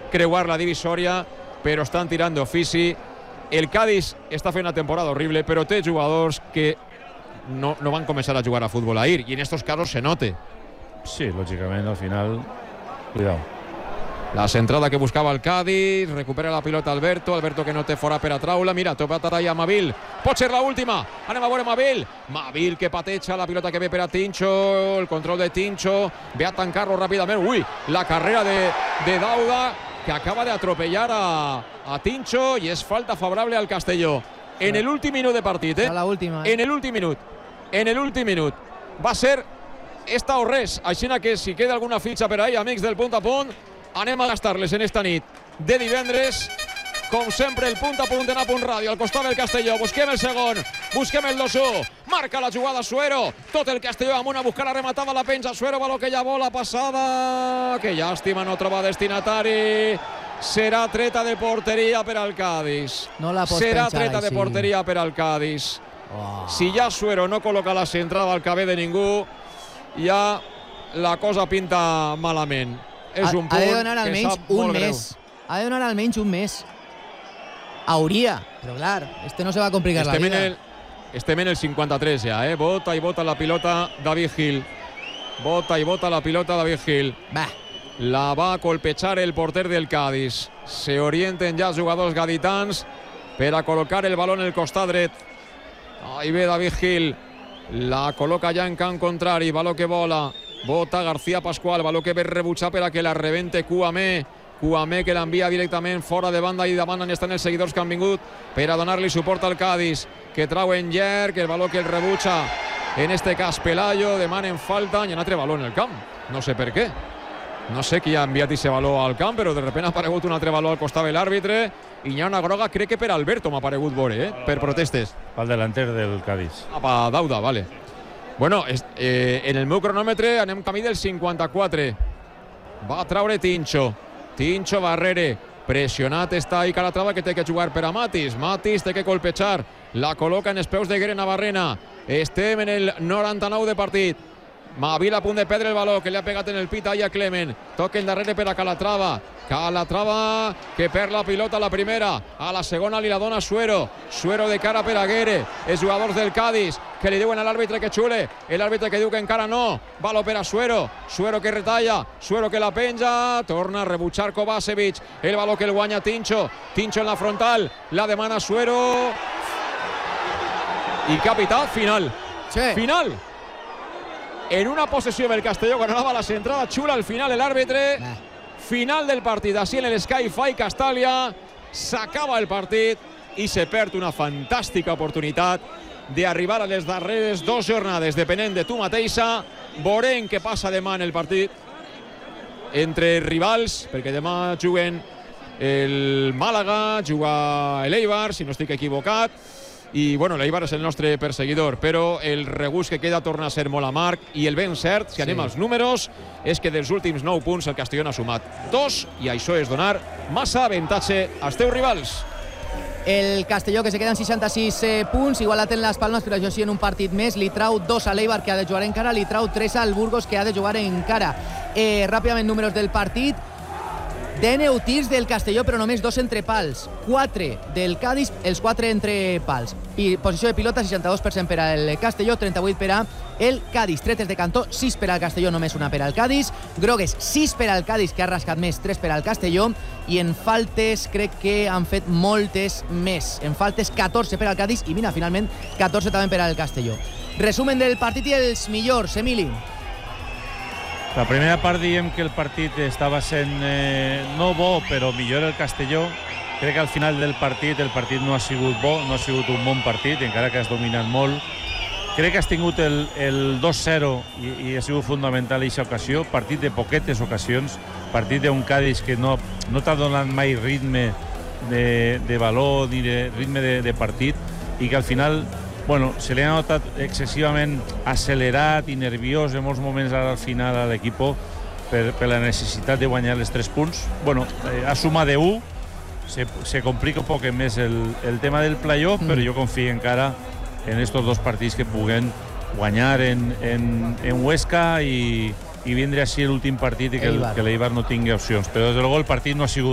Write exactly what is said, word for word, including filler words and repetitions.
creuar la divisòria, però estan tirant d'ofici. El Cádiz està fent una temporada horrible, però té jugadors que no, no van començar a jugar a futbol ahir, i en estos casos se note. Sí, lògicament, al final, cuidao. La centrada que buscava el Cádiz, recupera la pilota Alberto, Alberto que no té fora per a traula, mira, topa taralla Mavil, pot ser l'última, anem a veure Mavil, Mavil que pateja la pilota que ve per a Tincho, el control de Tincho, ve a tancar-lo ràpidament, ui, la carrera de, de Dauda, que acaba de atropellar a, a Tincho, i és falta favorable al Castelló. En el últim minut de partit, eh? La última, eh? En el últim minut, en el últim minut. Va ser esta o res, així que si queda alguna fitxa per ahí, amics del Punt a Punt, anem a gastar-les en esta nit de divendres. Com sempre, el Punt a Punt en A Punt Ràdio, al costat del Castelló. Busquem el segon, busquem el dos u. Marca la jugada Suero. Tot el Castelló amunt a buscar la rematada, la penja Suero, baló que ja vola, passada. Que llàstima, no troba destinatari. Serà treta de porteria per al Cádiz. No la pots Serà pensar treta així. de porteria per al Cádiz. Oh. Si ja Suero no col·loca la centrada al cabell de ningú, ja la cosa pinta malament. És un ha, ha de punt donar que almenys sap un molt greu. mes. Ha de donar almenys un mes. Hauria, però clar, este no se va a complicar Estem la en vida. el, estem en el cinquanta-tres ja, eh? Bota i bota la pilota David Gil. Bota i bota la pilota David Gil. Va. La va a colpejar el porter del Cádiz. Se orienten ja els jugadors gaditans per a col·locar el baló en el costat dret. Ahí ve David Gil. La col·loca ja en camp contrari. Baló que vola. Bota García Pascual. Baló que ve rebutjar per a que la rebente Kouamé. Kouamé que l'envia directament fora de banda, i davant estan els seguidors que han vingut per a donar-li suport al Cádiz, que trauen Yer, que el baló que el rebutja en este cas Pelayo, demanen falta, i un altre baló en el camp, no sé per què, no sé qui ha enviat aquest baló al camp, però de repente ha aparegut un altre baló al costat de l'àrbitre, i hi ha una groga, crec que per Alberto m'ha aparegut veure, eh? Per protestes. Al delanter del Cádiz. Apa, Dauda, vale. Bueno, eh, en el meu cronòmetre anem camí del cinquanta-quatre. Va a traure Tincho. Tincho Barrere. Pressionat està i Calatrava, que té que jugar per a Matis. Matis té que colpejar. La col·loca en els peus de Guere Navarrena. Estem en el noranta-nou de partit. Mavil a punt de perdre el baló, que li ha pegat en el pit ahí a Clement. Toca el darrere per a Calatrava. Calatrava que perd la pilota a la primera. A la segona li la dona Suero. Suero de cara per a Guere. Els jugadors del Cádiz que li diuen a l'àrbitre que xule. L'àrbitre que diu que encara no. Baló per a Suero. Suero que retalla. Suero que la penja. Torna a rebutjar Kovacevic. El baló que el guanya Tincho. Tincho en la frontal. La demana Suero. I capità final. Sí. Final. En una possessió del Castelló que anava a la centrada, xula al final l'àrbitre. Va. Final del partit, així en el Sky-Fi Castàlia. S'acaba el partit i se perd una fantàstica oportunitat d'arribar a les darreres dues jornades, depenent de tu mateixa. Veurem què passa demà en el partit entre rivals, perquè demà juguen el Màlaga, juga l'Eibar, si no estic equivocat, i bueno, l'Eibar és el nostre perseguidor, però el regust que queda torna a ser molt amarg, i el ben cert, si anem Sí. als números, és que dels últims nou punts el Castelló n'ha sumat dos, i això és donar massa avantatge als teus rivals. El Castelló, que se queda en seixanta-sis eh, punts, igualat en les Palmes, però això sí, en un partit més. Li trau dos a l'Eibar, que ha de jugar encara, li trau tres al Burgos, que ha de jugar encara. Eh, ràpidament, números del partit. De nou tirs del Castelló, però només dos entre pals. quatre del Cádiz, els quatre entre pals. I posició de pilota, seixanta-dos per cent per al Castelló, trenta-vuit per a el Cádiz. Tretes de cantó, sis per al Castelló, només una per al Cádiz. Grogues, sis per al Cádiz, que ha rascat més, tres per al Castelló. I en faltes crec que han fet moltes més. En faltes, catorze per al Cádiz i mira, finalment, catorze també per al Castelló. Resumen del partit i els millors, Emili. La primera part diem que el partit estava sent eh, no bo, però millor el Castelló. Crec que al final del partit el partit no ha sigut bo, no ha sigut un bon partit, encara que has dominat molt. Crec que has tingut el, el dos zero i, i ha sigut fundamental aquesta ocasió. Partit de poquetes ocasions, partit d'un Cádiz que no, no t'ha donat mai ritme de, de valor ni de ritme de, de partit, i que al final bueno, se li ha notat excessivament accelerat i nerviós en molts moments al final a l'equip per, per la necessitat de guanyar els tres punts. Bueno, eh, a suma de u se, se complica un poc més el, el tema del playoff, mm. però jo confio encara en estos dos partits que puguen guanyar en, en, en Huesca i, i vindre així l'últim partit i que l'Eibar no tingui opcions. Però des de luego el partit no ha sigut